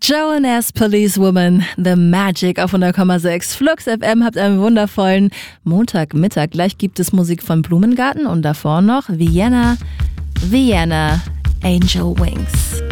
Joan-S Policewoman, The Magic auf 100,6 Flux FM. Habt einen wundervollen Montagmittag. Gleich gibt es Musik von Blumengarten und davor noch Vienna, Angel Wings.